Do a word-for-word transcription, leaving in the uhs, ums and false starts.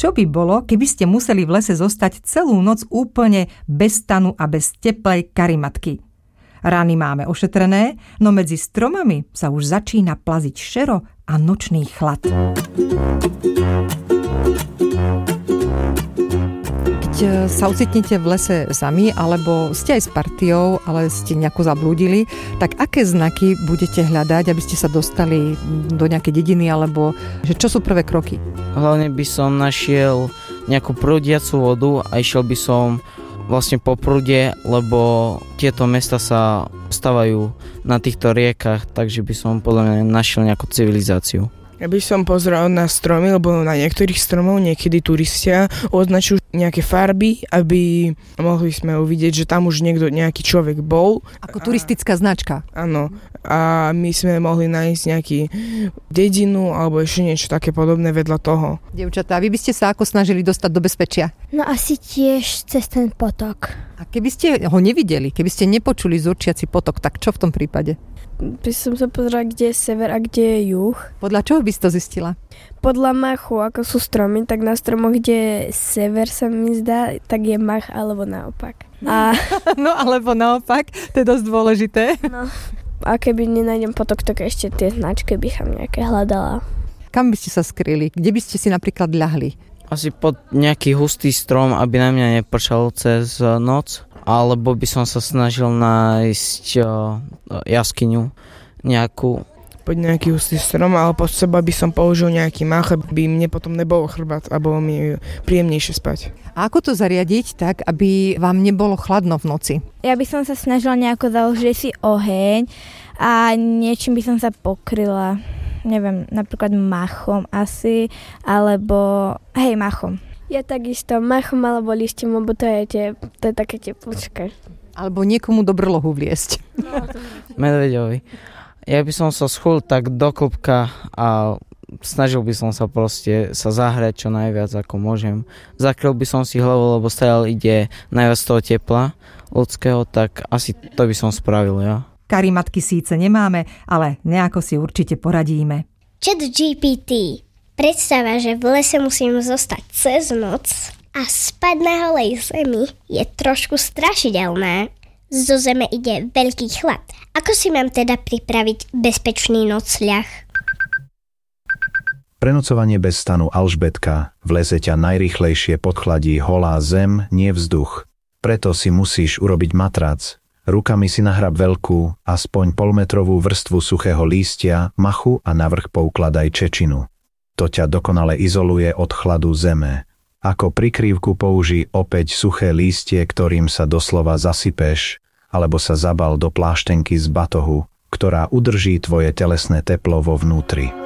Čo by bolo, keby ste museli v lese zostať celú noc úplne bez stanu a bez teplej karimatky? Rány máme ošetrené, no medzi stromami sa už začína plaziť šero a nočný chlad. Keď sa ocitnete v lese sami, alebo ste aj s partiou, ale ste nejako zablúdili, tak aké znaky budete hľadať, aby ste sa dostali do nejakej dediny, alebo že čo sú prvé kroky? Hlavne by som našiel nejakú prúdiacu vodu a išiel by som vlastne po prúde, lebo tieto mesta sa stavajú na týchto riekach, takže by som podľa mňa našiel nejakú civilizáciu. Ja by som pozrel na stromy, lebo na niektorých stromov niekedy turistia označujú nejaké farby, aby mohli sme uvidieť, že tam už niekto, nejaký človek bol. Ako turistická značka. Áno. A my sme mohli nájsť nejaký dedinu alebo ešte niečo také podobné vedľa toho. Dievčatá, vy by ste sa ako snažili dostať do bezpečia? No asi tiež cez ten potok. A keby ste ho nevideli, keby ste nepočuli zurčiaci potok, tak čo v tom prípade? By som sa pozrela, kde je sever a kde je juh. Podľa čoho by si to zistila? Podľa machu, ako sú stromy, tak na stromoch, kde je sever, sa mi zdá, tak je mach, alebo naopak. A... No alebo naopak, to je dosť dôležité. No. A keby nenájdem potok, tak ešte tie značky by som nejaké hľadala. Kam by ste sa skryli? Kde by ste si napríklad ľahli? Asi pod nejaký hustý strom, aby na mňa nepršalo cez noc. Alebo by som sa snažil nájsť uh, jaskyňu nejakú. Pod nejaký hustý strom, ale pod seba by som použil nejaký mach, aby mne potom nebolo chrbát a bolo mi príjemnejšie spať. A ako to zariadiť tak, aby vám nebolo chladno v noci? Ja by som sa snažila nejako založiť si oheň a niečím by som sa pokryla. Neviem, napríklad machom asi, alebo hej, machom. Ja takisto machom alebo lišťom, lebo to je, tie, to je také teplúčke. Alebo niekomu do brlohu vliesť. No, Medveďovi. Ja by som sa schul tak do klbka a snažil by som sa proste sa zahrať čo najviac ako môžem. Zakryl by som si hlavu, lebo stále ide najviac toho tepla ľudského, tak asi to by som spravil ja. Karimatky síce nemáme, ale nejako si určite poradíme. Chat G P T. Predstava, že v lese musím zostať cez noc a spať na holej zemi je trošku strašidelné. Zo zeme ide veľký chlad. Ako si mám teda pripraviť bezpečný nocľah? Prenocovanie bez stanu Alžbetka. V lese ťa najrýchlejšie podchladí holá zem, nie vzduch. Preto si musíš urobiť matrac. Rukami si nahrab veľkú, aspoň polmetrovú vrstvu suchého lístia, machu a navrch poukladaj čečinu. To ťa dokonale izoluje od chladu zeme. Ako prikrývku použij opäť suché lístie, ktorým sa doslova zasypeš, alebo sa zabal do pláštenky z batohu, ktorá udrží tvoje telesné teplo vo vnútri.